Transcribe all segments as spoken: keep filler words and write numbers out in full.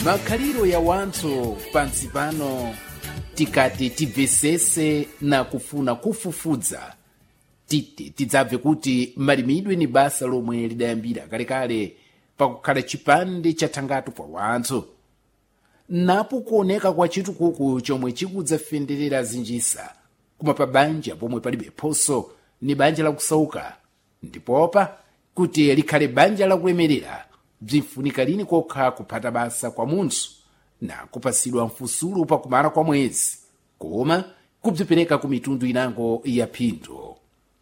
makhaliro ya wanthu pansi pano tikati tibvesese na kufuna kufufudza titi tidzabve kuti malimidwe ni basa lomwe lidayambira kalekale pakukhala chipande cha thangatu kwa wanthu napo kuoneka kwa chitukuko chomwe chikudzafenderera zinjisa kuma pa banja pomwe palibe phoso ni banja lakusauka ndipopa kuti likhale banja lakulemerera bzinfunika lini kokha kuphata basa kwa munthu na kupasidwa mfusulu pakumala kwa mwezi koma kubzipereka ku mitundu inango ya phindu.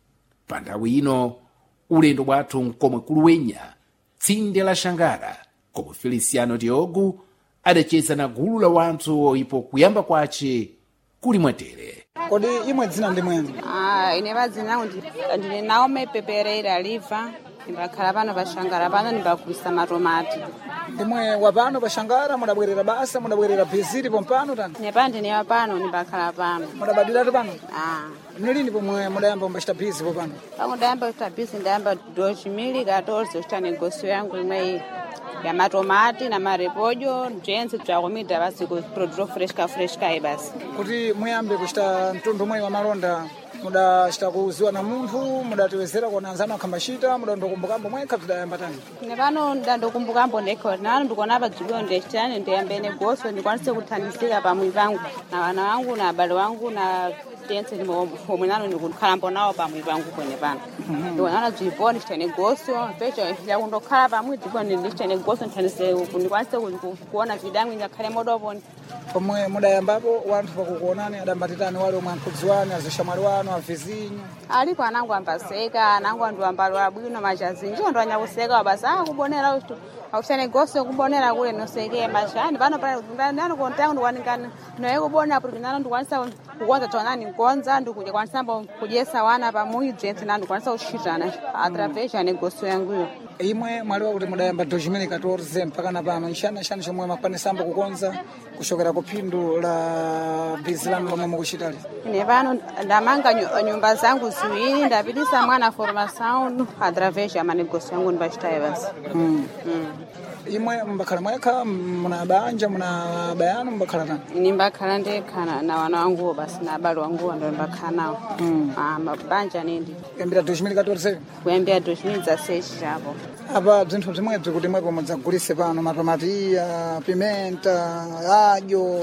Pa nthawi ino ulendo bwathu nkomwe kuluwenya tsinde la Xangara komwe Feliciano Diogo adacheza na gulu la wanthu ipo kuyamba kwace kuli mwatere. Kodi imwe dzina ndi mwene? Ah, ine vadzina langu ndine Naomi Pepereira Liva, ndimbakhala pano pa Xangara pano ndimbagulisa matomati. Ndimwe wapano pa Xangara mudabwerera basa mudabwerera bhiziri pompano tani? Nepa ndine wapano ndimbakhala pano. Mudabadwiratu pano? Ah. Nilini pomwe mudayamba kumbachita bhizi popano? Pamwe ndayamba kuchita bhizi ndayamba dois mil e quatorze kuchita negócio yangu imwe ya matomati na marepojo njense bzakomita basi kuproduro fresca fresca aí basi. Kuti muyambe kuchita mtundu umwe wa malonda mudachita kuuziwa na munthu mudatiwezera kuona anzanu akhambachita mudandokumbukambo mwekha bzidayamba tani? Ine pano ndandokumbukambo ndekho nanu ndikuona padzulio ndechitani ndiyambe negócio ndikwanise kuthandizika pamwe pangu na wana wangu na abale wangu na tense omwe nanu ndikukhalambo nawo pamwe pangu kwene pano. Ndikuona bzilipo ndichita negócio pecho yakundokhala pamwe ndipo ndichita negócio nthandise ndikwanise kuona vidangu ngakhale modopo. Pomwe mudayambapo wanthu pakukuonani adambatitani wale omwe ankudziwani azishamwali wanu avizinyu? Alipo anangu ambaseka anangu andu ambalo abwino machazinji ndo anyakuseka wabasa kubonera ustu akuchita negócio kubonera kule noseke mashani pano pano nanu kontangu ndikwanikana naye kubona kuti nanu ndikwanisa kukonza tonani nkonza ndikuja kwanisamba kujesa wana pamwe jensi nanu ndikwanisa kuchitana através ya negócio yanguyo. Imwe mwaliwa kuti mudayamba dois mil e quatorze mpaka na pano nshana shana chomwe makwanisamba kukonza kushokera ku phindu la bhizi lanu lomwe mukuchitali? Ine pano ndamanga nyumba zangu ziwiri ndapitisa mwana formação através ya manegócio yangu ndibachitaye basi. Mm. Mm. Imwe mbakhala mwekha muna banja muna bayanu mbakhala tani? Ini mbakhala ndekha na wana wanguwo basi na abale wanguwo ndo mbakhala nawo. Mm. Ah, mabanja nindi. Kuyambira dois mil e quatorze? Kuyambira dois mil e dezesseis chapo. Apa bzinthu bzimwebzi kuti mweko mudzagulise pano matomatiya, pimenta, adyo,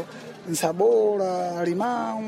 nsabola, limau,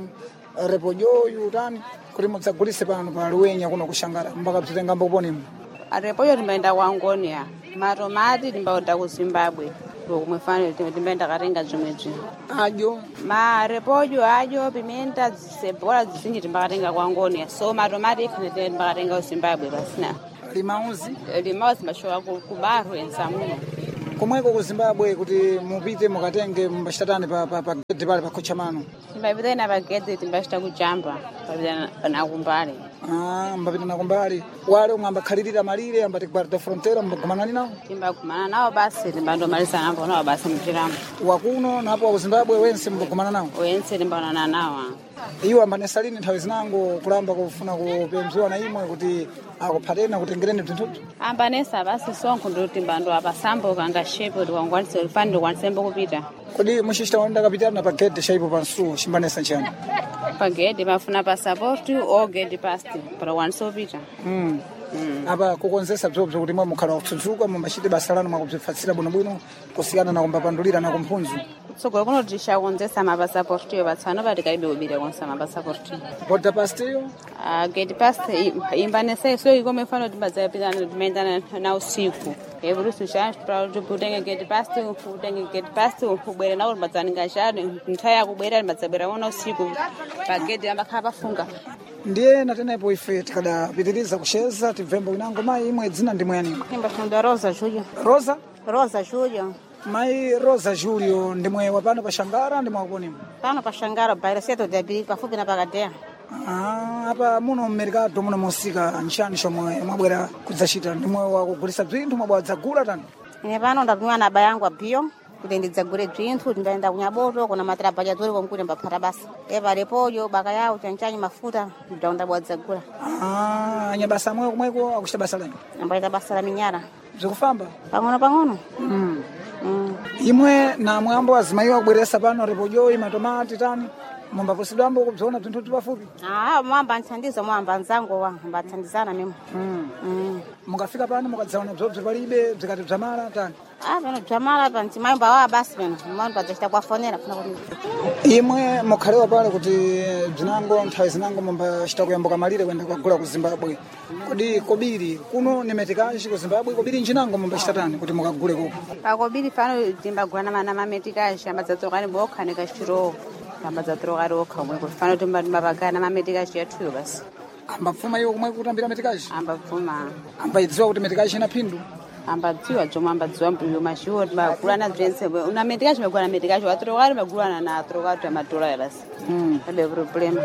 repojoyu tani kuti mudzagulise pano pa Luwenya kuno ku Xangara mpaka bzitenga mboponimu? Repojo timbaenda ku Angonia, matomati timbaenda ku Zimbabwe kumwe fano timbaenda katenga zimwebzi. Adyo? Ma repojo, adyo, pimenta, cebola zizinji timbakatenga ku Angonia, so matomati timbakatenga ku Zimbabwe basi na. Limauzi? Limauzi timbashoka ku Barro ensamuno. Komweko ku Zimbabwe kuti mupite mukatenge mbashitatani pa pa pa gede pale pa Khochamano? Timbapita na pa gede timbashita kujamba papita na kumbali. Ah, mbapita na kumbali. Wale omwe ambakhalirira malire ambati guarda fronteira mbagumanani nawo? Timbagumana nawo basi timbandomaliza nambo nawo basi mchiramo. Wakuno napo ku Zimbabwe wense mbagumana nawo? Wense timbaonana nawo. Iwo ambanesa lini nthawi zinango kulamba kufuna kupemziwa na imwe kuti akuphatena kutengereni bzinthutu? Ambanesa basi sonkho ndo timbando apasambo kanga shepo tikwangwanise ulifani ndikwansembo kupita. Kodi muchichita wanda kapitana pa gede shaipo pansu chimbanesa nchani? Pa gede pafuna passaporti o gede pasti para kwanisa kupita. Mm. Mm. Apa kukonzesa bzobzo kuti mwe mukhala kutsudzuka mumachite basa lanu mwakubzifatsira bwinobwino kusiyana na kumbapandulira na kumphunzu? Kutsogolo kuno tishakonzesa mapassaportiyo patsano patikaibe kubira konsa mapassaportiyo. Border pastiyo? Uh, gate pass imbanese so ikome fano timbadzapita timaendana na usiku. Evolusi chance para kutenge gate pass kutenge gate pass kubwera nawo timbadzaninga chani nthaya kubwera timbadzabwera ona usiku pa gate ambakhala pafunga. Ndiye natenepo ife tikadapitiriza kucheza tibvembo inango mai imwe dzina ndi mwani? Imbashunda Rosa Julio. Rosa? Rosa Julio. Mai Rosa Julio ndimwe wapano pa Xangara ndimwe waponimo? Pano pa Xangara baira seto de abiri pafupi na pakadeya. Ah, apa muno mmerikato muno musika nchani chomwe mwabwera kudzachita ndimwe wakugulisa bzinthu mwabwera dzagula tani? Ine pano ndapimwa na bayangu abiyo kuti ndidzagule bzinthu tindaenda kunyaboto kuna matrabalha tori komkuti mbaphata basa. Eva repojo baka yawo chanchanyi mafuta ndaunda bwadzagula. Ah, anyabasa mwe kumweko akuchita basa lani? Ambaita basa la minyara. Zikufamba? Pang'ono pang'ono. Mm. Mm. imwe na mwambo azimayiwa kubweresa pano repojoyi matomati tani mumbaposidwambo kubzona bzinthu pafupi ah mwamba nthandizo mwamba nzango wa mbathandizana mimi mm. mm. mukafika pano mukadzaona bzobzo palibe bzikati bzamala tani ah pano bzamala pa ntimayimba wa basi pano mwamba dzachita kwafonera kuna kuti imwe mukhalewa pale kuti bzinango nthawi zinango mumbachita kuyambuka malire kwenda kwagula ku Zimbabwe kodi kobiri kuno ni metikashi ku Zimbabwe kobiri nchinango mumbachita tani kuti mukagule koko pakobiri pano timbagwana mana mametikashi ambadzadzokani bokhanika chiro ambadzatrogari okhamwe kufana kuti mabagana mametikashi yathuyo basi ambapfuma iwo kumwe kutambira metikashi ambapfuma ambaidziwa kuti metikashi ina phindu ambadziwa chomwe ambadziwa mbuyo mashuwa bagulana dzense una metikashi bagulana metikashi watrogari bagulana na trogari amadola basi mm ade problem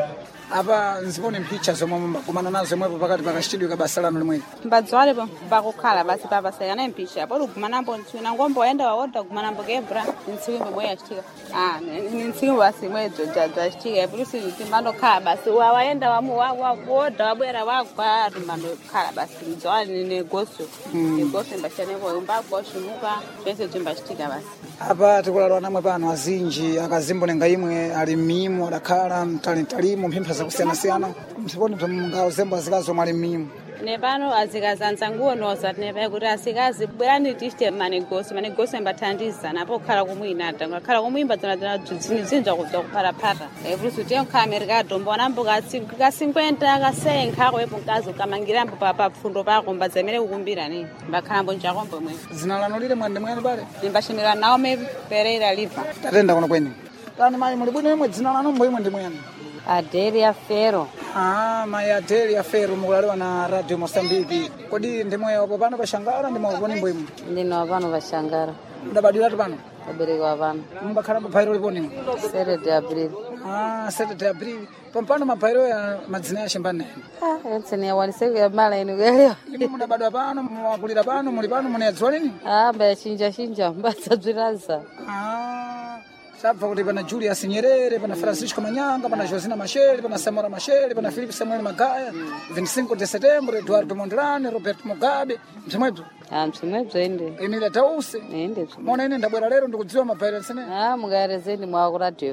apa nzipone mphicha zomwe mumbakumana nazo mwepo pakati pakachitidwe kabasa lanu limwe mbadzwale pakukhala basi papasayana mphicha poli kumanambo ntsina ngombo waenda waoda kumanambo kebra ntsiwimbo mwe yachitika ah ntsiwimbo basi mwedzo dzachitika pulusi timbandokhala basi waenda wamu waoda wabwera wagwa timbandokhala basi mdzwale negoso negoso mbashanepo mbagoshimuka zvese zvimbachitika basi apa tikulalwa namwe pano azinji akazimbonenga imwe ali mmimu adakhala mtalitalimo mphimpha zakusiyana-siyana msiponi bzamungao zembo azikazi omwe ali mmimu nepano azikazanza nguwo noza tinepaye kuti asikazi bwerani tichite manegosi manegosi ambathandiza napo kukhala kumwinata ngakhala kumwimba dzona zinja kubza kuphatapata epulusi utiye nkhala merikado mbonambo ka cinquenta ka cem nkhako yepo mkazi ukamangirambo papapfundo pako mbadzamene kukumbira ni mbakhalambo njakombo mwe zina lanu lile mwende mwene pale ndimbashimirwa Naomi Pereira Liva tatenda kuno kweni tani mayi muli bwino imwe dzina lanu mbo imwe ndi mwene Adelia Fero ah mayi Adelia Fero mukulalewa na Radio Mosambiki kodi ndimwe opo pano pashangara ndimwe opo nimbo imwe ndino pano pashangara mudabadwiratu pano kaberekwa pano mumbakhala mabhairo liponi sete de abril ah sete de abril pampano mabhairo ya madzina ya shambani ah yonsene yawaniseko ya mala inu kuelewa imwe mudabadwa pano mwakulira pano muli pano munayadzwa lini ah mbachinja chinja mbadzadziraza ah sabva kuti pana Julius Nyerere pana Francisco Manyanga pana Josina Machel pana Samora Machel pana Philip Samuel Magaya vinte e cinco de setembro Eduardo Mondlane Roberto Mugabe mzimwedzo ah mzimwedzo ende Emília Tausi ende mona ine ndabwera lero ndikudziwa mabhairo sene ah mugarezeni mwakuradio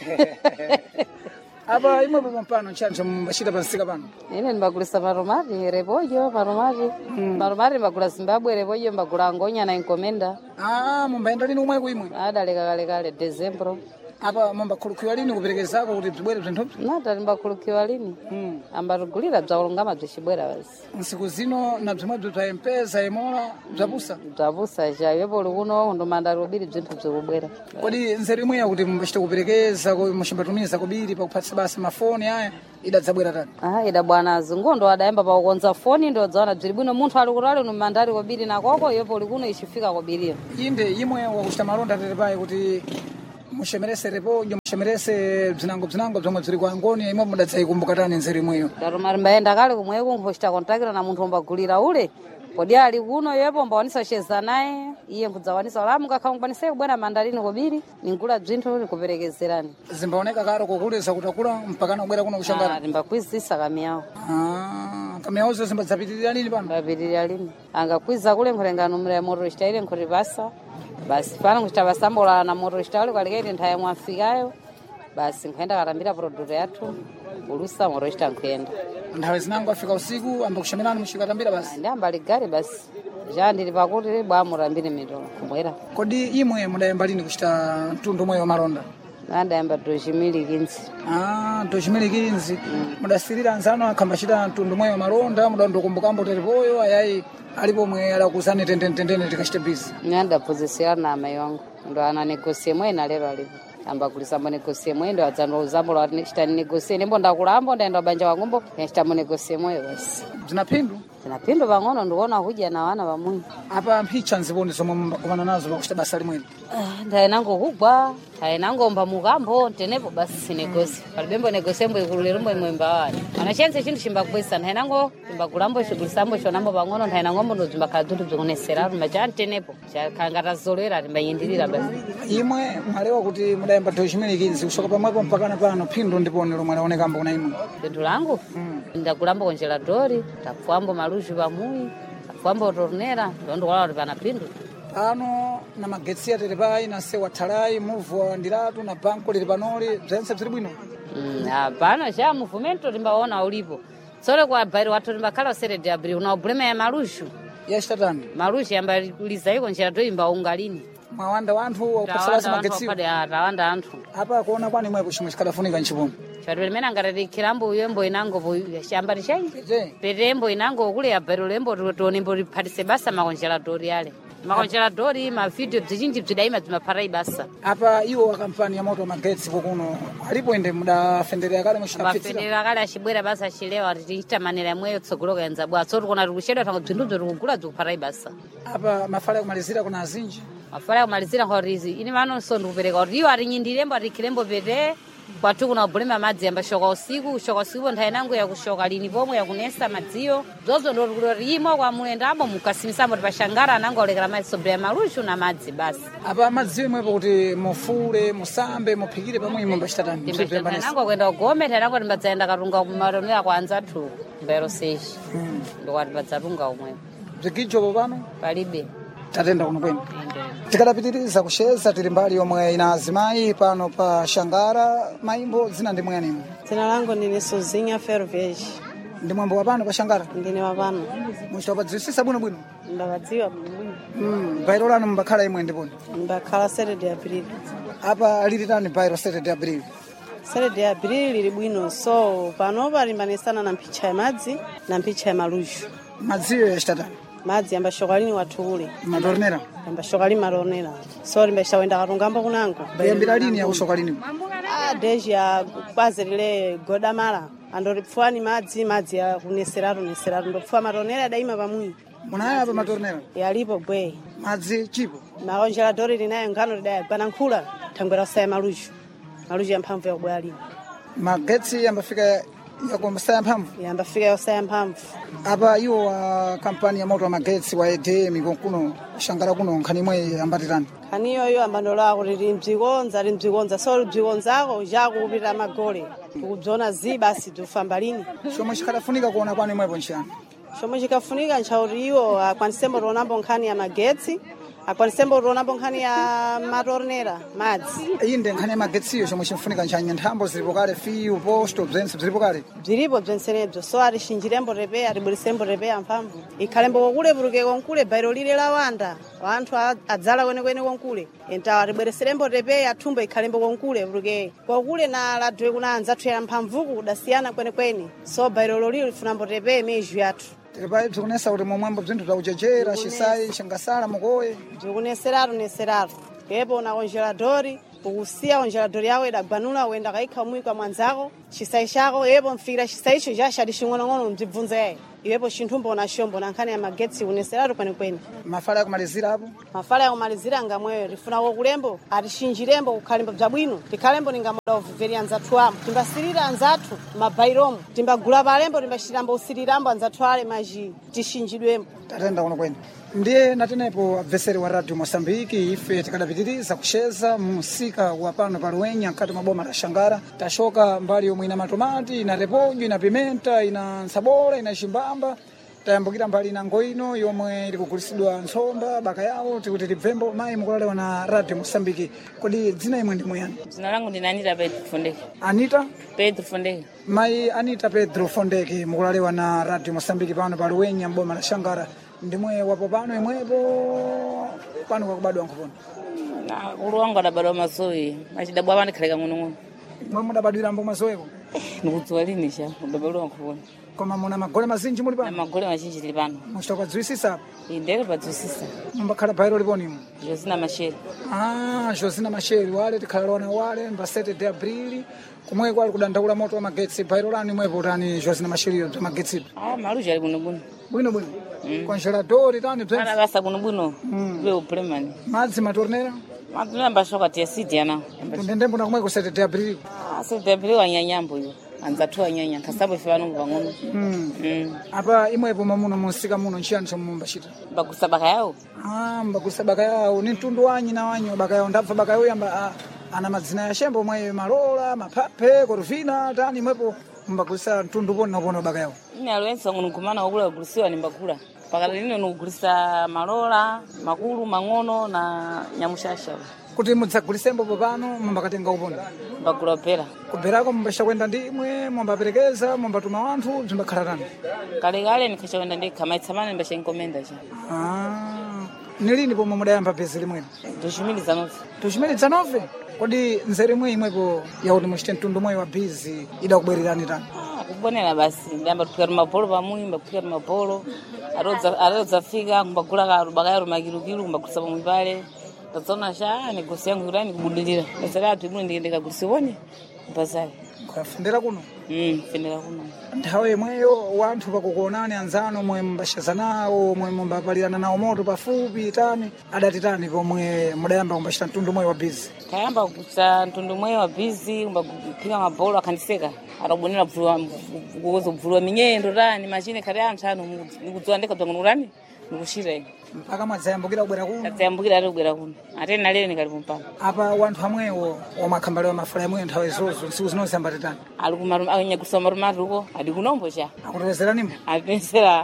apa imwe pampano chancho mbashita pansika pano ine ndibagulisa maromari repojo maromari maromari mbagula Zimbabwe repojo mbagula ngonya na enkomenda ah mumbaenda lini umwe kuimwe adaleka kale kale December apa mumbakhulukiwa lini kuperekezako kuti bzibwere bzinthu nata ndimbakhulukiwa lini mm. ambatugulira bzakulungama bzicibwera basi nsiku zino na bzimwebzo bza mpesa emola bzapusa bzapusa chayepo likuno ndomanda lubiri bzinthu bzikubwera kodi nzeru imweya kuti mumbachite kuperekeza muchimbatumiza kubiri pakuphatsa basi mafoni aya idadzabwera tani ah ida bwana zingondo adayamba pakukonza foni ndo dzaona bziri bwino munthu ali kutali nomandari kobiri nakoko yepo likuno ichifika kobiriyo inde imwe wakuchita malonda tetepaye kuti mushemerese repojo mushemerese bzinango bzinango bzomwe bziri kwa ngoni imwe mudadzaikumbuka tani nzeru imweyo darumari mbaenda kale kumweko nkuchita kontakira na munthu mbagulira ule kodi ali kuno yepo mbawanisa cheza naye iye nkudzawanisa ulamu kakhaungpaniseke kubwera mandarini kobiri ninkula bzinthu nikuperekezerani zimbaoneka karo kokuleza kutakula mpakana kubwera kuno kushangara ah ndimbakwizisa kamiyawo ah kamiyawozo zimbadzapitirira lini pano mbapitirira lini angakwiza kule nkhulengano mra moto chitaire nkhuri basa basi pano kuchita basambola na moto chitaule kalekete nthaya mwafikayo basi nkaenda katambira product yathu ulusa moto chita nkuenda nthawe zinango afika usiku amba kushemerana muchikatambira basi ndiyamba ligari basi ja ndili pakuti bwamurambire mitolo kumwera kodi imwe mudayamba lini kuchita mtundu umwe wa malonda ndayamba dochimilikinzi ah dochimilikinzi mudasirira anzano akhambachita mtundu umwe wa malonda mudandokumbukambo terepoyo ayayi alipo mwe alakuzani tendentendene tikachite bizi ndapozesera na amayi wangu ndo ananegosie mwena lero alipo ambakulisa monegosie mwendo adzano uzambo la chita negosie nembo ndakulambo ndaenda banja wangombo chita monegosie moyo basi zinapindu zinapindu pang'ono ndikuona huja na wana vamwe apa mphicha nziponi zomwe mbakumana nazo pakuchita basa limwene ndayenango kugwa ndayenango mba mukambo tenepo basi negosi palibembo negosie mbo ikululirombo imwe mbawani ana chense chinthu chimbakubwesa ndayenango imbakulambo chigulisambo chonambo pang'ono ndayenango mbo ndozimba kaduntu bzikuneseraru majani tenepo chakangata zolera timbayindirira basi imwe mwalewa kuti mudayamba dochimilikinzi kushoka pamwepo mpakana pano phindu ndiponi lomwe laonekambo kuna imwe phindu langu ndakulambo konjela dori tapfuambo maluzi pamuyi tapfuambo tornera ndo ndikwala kuti pana phindu pano na magetsi atili pai na sewa thalai muvu wa ndiratu na banko lili panoli bzense bzili bwino. Mm, hapana cha movimento timbaona ulipo tsole kwa bairi watu timbakhala serede abri una problema ya malushu yashitatani malushu yamba kuliza iko njira toimba ungalini mwawanda wanthu wakusalasa magetsi tawanda anthu apa kuona kwani mwepo chimwe chikadafunika nchipumu chatu limene ngati kirambo yembo inango shamba lishai je petembo inango kule ya bairi lembo tonimbo liphatise basa makonjelatori yale makonjelatori ma video bzinji bzidaima zimaphata ibasa apa iwo wa kampani ya moto magetsi kuno alipo ende mudafenderera kale mushitafitsira mafenderera kale achibwera basa achilewa tichita manera mweyo tsogoloka yanza bwa tsoti kuna tikuchedwa tango bzinduzo tikugula zikuphata ibasa apa mafala yakumalizira kuna azinji mafala yakumalizira khorizi ini vanonso ndikupereka kuti iwo atinyindilembo atikilembo pete kwatu kuna problema madzi yamba shoka usiku shoka usiku nthawi nangu yakushoka lini pomwe yakunesa madziyo zozo ndo kuti imo kwa mulendamo mukasimisamo tipashangara nangu olekera madzi sobre ya malushu na madzi basi apa madziyo imwepo kuti mufule musambe muphikire pamwe imwe mbachitatani nangu kwenda kugome thanango timbadzaenda katunga kumatonera kwa anzathu mbairo seshi ndikwati badzatunga umwepo bzigijopo pano palibe tatenda kuno kwenu tikadapitiriza kusheza tili mbali yomwe ina azimayi pano pa Shangara maimbo zina ndi mwenimo dzina langu ndine Sozinha Ferveji ndi mwembo wa pano pa Shangara ndine wa pano muchitapadzisisa bwinobwino ndawadziwa bwino mm bairo lanu mbakhala imwe ndiponi mbakhala sete de April apa lilitani bairo sete de April sete de April lili bwino so pano palimbanisana na mphicha ya madzi na mphicha ya malushu madziyo yachitatani madzi yamba shokalini wathu ule matornera yamba shokalini matornera so limbashawenda katungambo kunango yambira lini yakushokalini ah deji ya kwazi lile godamala andolipfuani madzi madzi ya kuneseratu neseratu ndopfua matornera daima pamwi munaya pa matornera yalipo bwe madzi chipo maonjera dori linayo ngano lidaya banankhula thangwera usaya malushu malushu ya mphamvu ya kubwali magetsi yambafika yakumbasaya mphamvu yambafika yosaya mphamvu apa iwo wa kampani ya moto wa magetsi wa E D M kuno Shangara kuno nkhani imwe ambatirani khani yoyo ambandola kuti limdzikonza limdzikonza so limdzikonzako jako kupita magole kukudzona zi basi tufamba lini chomwe chikadafunika kuona kwani imwepo nchiyani chomwe chikafunika nchauti iwo akwanisembo tionambo nkhani ya magetsi akwanisembo tionambo nkhani ya matornera madzi iyi ndi nkhani ya magetsiyo chomwe chimfunika nchanya nthambo zilipo kale fiyu posto bzense bzilipo kale bzilipo bzensenebzo so atixinjirembo tepeya atibwerisembo tepeya mphamvu ikhalembo kokule puluke konkule bairo lile lawanda wanthu adzala kwenekwene konkule entawo atibwereserembo tepeya thumbo ikhalembo konkule puluke kokule na ladwe kuna anzathu ya mphamvuku kudasiyana kwenekwene so bairo lolilo lifunambo tepeya meju yathu tilipai bzikunesa kuti momwembo bzinthu bzakuchechera chisai chingasala mukoye bzikuneseratu neseratu kepo una konjeladori ukusiya konjeladori yawo idagwanula uenda kaikha umwika mwanzako chisai chako yepo mfikira chisaicho chashati ching'onong'ono mdzibvunza yaye iwepo chinthumbo na shombo na nkhani ya magetsi kuneseratu kwenekwene mafala yakumalizira apo mafala yakumalizira ngamweyo tifuna kokulembo atixinjirembo kukhalembo bzabwino tikhalembo ningamoda uvuveri anzathu amo timbasirira anzathu mabairomo timbagula palembo timbashirambo usirirambo anzathu ale maji tixinjidwembo tatenda kuno kwene ndiye natenepo abveseri wa radio Mosambiki ife tikadapitiriza kusheza musika wa pano pa Luenya mkati mwa boma la Shangara tashoka mbali yomwe ina matomati ina repolho ina pimenta ina nsabola ina chimbamba tayambukira mbali ina ngoino yomwe ilikugulisidwa ntsomba baka yawo tikuti libvembo mayi mukulalewa na radio Mosambiki kodi dzina imwe ndi muyani dzina langu ndine Anita Pedro Fondeke Anita Pedro Fondeke mayi Anita Pedro Fondeke mukulalewa na radio Mosambiki pano pa Luenya mboma la Shangara ndimwe wapo pano imwepo pano kwakubadwa nkupona na ulu wangu adabadwa mazoe machidabwa pano khaleka ng'onong'ono mwe mudabadwira mbo mazoeko ndikudziwa lini cha udabadwa nkupona koma muna magole mazinji muli na pano magole machinji tili pano muchitoka dziwisisa indele padzusisa mumbakhala bairo liponimo Josina Machel ah Josina Machel wale tikhalona wale mba sete de April kumwe kwali kudandaula moto wa magetsi bairo lani mwepo tani Josina Machel yo magetsi ah maluja ali bunobuno bwino bwino konjeladori tani bzense ana basa bunobuno we upremani madzi matornera matuna mbashoka tia sidi ana tundendembo na kumwe ku sete de April ah sete de April wanyanyambo yo anzathu anyanya kasabu ife vanungu vang'ono mm. mm. apa imwepo mamuno musika muno nchiyani chomwe mumbachita bagusa baka yawo ah mbagusa baka yawo ni mtundu wanyi na wanyi baka yawo ndabva baka yawo yamba ah, ana madzina ya shembo mwe malola maphape korvina tani mwepo mbagusa mtundu poni napona baka yawo ine alwensa ng'ono kumana wakula kugusiwa ni mbakula pakali lino nikugulisa malola makulu mang'ono na nyamushasha. Kuti mudzagulisembo popano mumbakatenga uponda Mbagula pera kuberako mumbasha kwenda ndimwe mumbaperekeza mumbatuma wanthu zimbakhala tani kale kale nikachawenda ndekha maitsamane mbashenkomenda cha ah ni lini pomwe mudayamba bhizi limwene tuchimiliza nove tuchimiliza nove kodi nzere imwe imwepo yakuti muchite mtundu mweyo wa bhizi idakubwererani tani kubonera basi ndamba tuphika mabolo pamwe mbaphika mabolo arodza arodzafika kumbagula karu bakayaro makirukiru kumbagulisa pamwe pale tazona sha negosi yangu irani kubudilira nasala ati muno ndike ndikagulisibone bazali kufundira kuno mm fendera kuno nthawe imweyo wanthu pakukuonani anzano mwe mbashaza nawo mwe mbapalirana nawo moto pafupi tani adati tani pomwe mudayamba kumbachita mtundu mweyo wa bhizi kayamba kusa mtundu mweyo wa bhizi kumbaphika mabolo akhandiseka arabonera bvulwa kuzo bvulwa minyendo tani machine kale anthu anu nikudziwa ndekadzangurani nikushira ine mpaka mwadzayambukira kubwera kuno tadzayambukira ari kubwera kuno ateni nalero nikali kumpano apa wanthu amwewo omakhambale wa mafula imweyo nthawe zozo ntsiku zinonse ambatitani ali kumaru anyagusa marumatuko adi kunombo cha akutowezerani atensera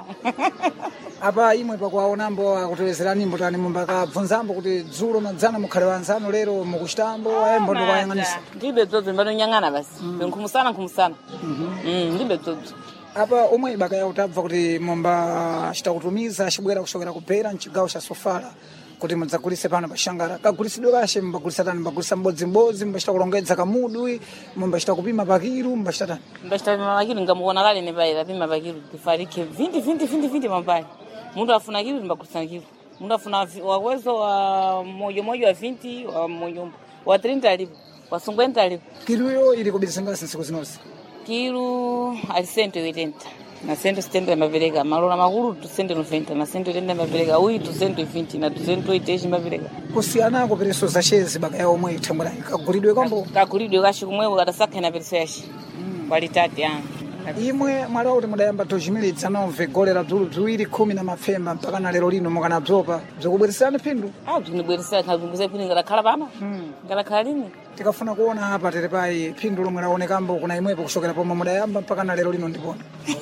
apa imwe pakuwaonambo akutowezerani tani mumbakabvunzambo kuti dzulo madzana mukhale wanzano lero mukuchitambo ayembo ndikuwayang'anisa ndibe dzodzo mbanonyang'ana basi nkumusana nkumusana mm ndibe dzodzo apa omwe ibaka yawo tabva kuti mumbachita kutumiza achibwera kuchokera kupera mchigawo cha Sofala kuti mudzagulise pano pashangara kagulisidwe kashe mumbagulisa tani mumbagulisa mbodzimbodzi mumbachita kulongedza kamudwi mumbachita kupima pakiru mumbachita tani mbachita kupima pakiru ngamuona kale nepaira pima pakiru tifarike vinte vinte vinte vinte mambali mundu afuna kiru timbagulisa kiru mundu afuna wakwezo wa moyo moyo wa vinte wa moyo wa treinta alipo wa cinquenta alipo kiruyo ili kubisanga nsiku zinonse kilu ali cento e oitenta na cento e setenta ambapereka malola makulu tu cento e noventa na cento e oitenta ambapereka uyi tu cento e vinte na tu cento e oitenta ambapereka kusiyana ko pereso za shezi baka yawo omwe ithambula kagulidwe kombo kagulidwe kashi kumwepo katasakha na pereso yashi kwalitati ah imwe mwali kuti mudayamba tochimilitsa nove golera bzulu bziwiri khumi na mapfemba mpaka na lero lino mukanabzopa bzikubweresani phindu ah bzinibweresani khazunguza phindu ngatakhala pano ngatakhala lini tikafuna kuona apa tere pai phindu lomwe laonekambo kuna imwepo kuchokera pomwe mudayamba mpaka na lero lino ndipona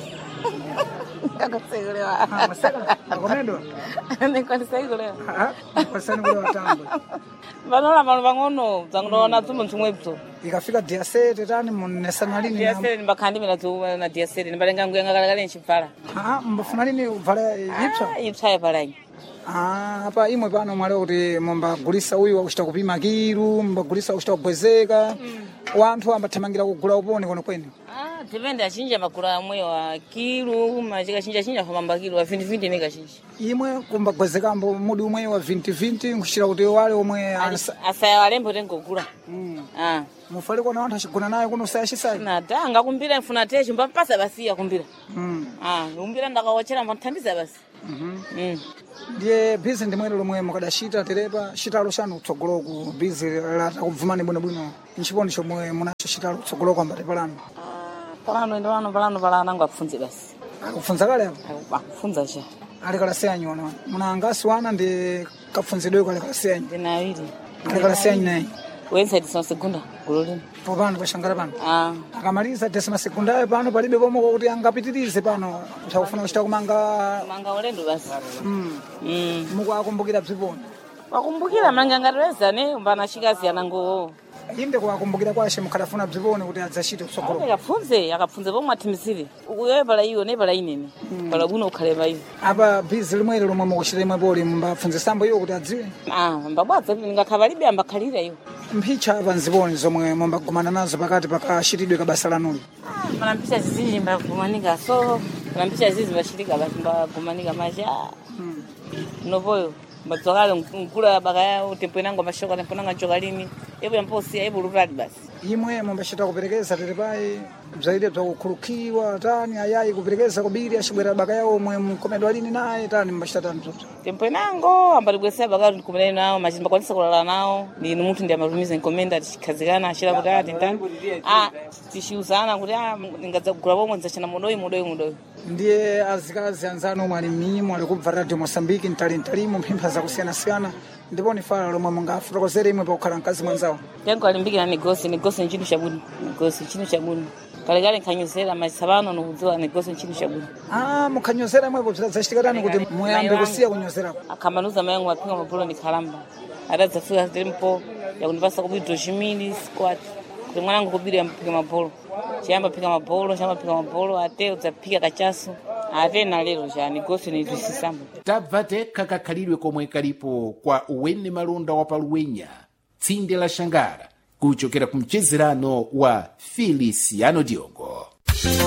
akasekolewa akomedwa nekwandisaikolewa kwasani kule watambo vanola vanhu vang'ono dzangunoona dzumbo ntsumwebzo ikafika diasete tani munesana lini diasete nimbakhandimira na diasete nimbalenga nguya ngakalakale nchibvala ah mbafuna lini ubvala ipsa ipsa yapalai ah apa imwe pano mwali kuti mumbagulisa uyu wakuchita kupima kiru mumbagulisa wakuchita kubwezeka wanthu ambathamangira kugula upone kono kwene ah depende achinja magula amwe wa kilu machika chinja chinja famamba kilu wa vinte vinte neka chinja imwe kumbagwezekambo mudi umwe wa vinte vinte nkuchira kuti wale omwe asaya walembo tengogula ah mufale kona wanthu achigona nayo kuno saya chisai nada ngakumbira mfuna techi mpampasa basi yakumbira mm ah kumbira ndakawachera mbanthandiza basi mhm mm ndiye bizi ndimwero lomwe mukadashita terepa chitalo chanu kutsogoloku bizi la kubvumani bwino bwino nchipondi chomwe munacho chitalo kutsogoloku ambate palano palano ndo vano palano palano nangu akufunze basi akufunza kale apo akufunza cha ali kala seyanyi wana munangasi wana ndi kafunzidwe kale kala seyanyi ndinawiri ali kala seyanyi nayi wenza edison segunda gulolini popano pashangara pano ah akamaliza desima sekundayo pano palibe pomwe kuti angapitirize pano chakufuna kuchita kumanga manga ulendo basi mm mm mukwakumbukira bziponi wakumbukira manga ngatweza ne umbana chikazi yanango inde kuwakumbukira kwashe mukadafuna bziponi kuti adzachite kutsogolo akapfunze akapfunze pomwe atimizire uyo pala iyo ne pala inene pala buno ukhale bayo apa bizi limwere lomwe mukuchita imwe poli mbapfunzisambo iyo kuti adziwe ah mbabwadza ngakhavalibe ambakhalira iyo mphicha apa nziponi zomwe mumbagumana nazo pakati pakachitidwe kabasa lanulo pana mphicha zizinji mbagumanika so pana mphicha zizi mbachilika basi mbagumanika maja nopoyo mbadzwakale nkula bakaya utempo inango mashoka tempo nanga nchoka lini epo yamposi epo lutali basi imwe mumbachita kuperekeza terepai bzaide bzakukhulukiwa tani ayayi kuperekeza kubiri achibwera bakaya omwe mkomedwa lini naye tani mbachita tani toto tempo inango ambaligwesa bakaya ndikumene nawo machi mbakwanisa kulala nawo ndini munthu ndi amatumiza nkomenda tichikhazikana achira kuti ati tani ah tishiuzana kuti ah ngadzagula pomwe ndzachana mudoyi mudoyi mudoyi ndiye azikazi anzano omwe ali mmimo ali kubva radio Mosambiki ntali ntalimo mphimpha zakusiyana-siyana ndipo ni fala lomwe mungafotokozere imwe pakukhala mkazi mwanzawo tengo alimbikira negosi negosi nchinthu chabwino negosi chinthu chabwino kalekale nkhanyozera masabano nokudziwa negoso ntchinthu chabwino. Ah, mukhanyozera mwepo zachitikatani kuti muyambe kusiya kunyozerako? Akamanuza mayangu apinga mapolo ndikhalamba atadzafika tempo yakundipasa kubwidwa chimili squat kuti mwanangu kubiri yampika mapolo chiyamba pika mapolo chiyamba pika mapolo ate udzapika kachasu ate na lero cha negoso nitwisisamba. Tabva tekha kakhalidwe komwe kalipo kwa uwene malonda wa paluwenya tsinde la Xangara kuchokera ku mchezerano wa Feliciano Diogo.